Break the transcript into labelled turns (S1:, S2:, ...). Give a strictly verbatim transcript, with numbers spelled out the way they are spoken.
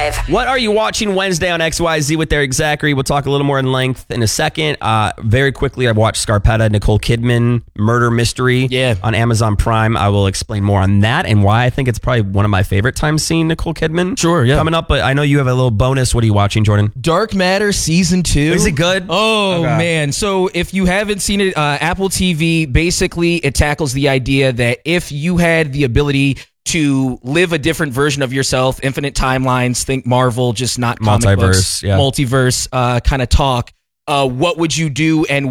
S1: five.
S2: What are you watching Wednesday on X Y Z with Eric Zachary? We'll talk a little more in length in a second. Uh, very quickly, I've watched Scarpetta, Nicole Kidman, Murder Mystery
S3: yeah.
S2: on Amazon Prime. I will explain more on that and why I think it's probably one of my favorite times seeing Nicole Kidman.
S3: Sure, yeah.
S2: Coming up, but I know you have a little bonus. What are you watching, Jordan?
S3: Dark Matter Season two.
S2: Is it good?
S3: Oh,
S2: Okay.
S3: man. So if you haven't seen it, uh, Apple T V, basically it tackles the idea that if you had the ability to live a different version of yourself, infinite timelines, think Marvel, just not comic
S2: Multiverse,
S3: books,
S2: yeah.
S3: multiverse uh, kind of talk, uh, what would you do and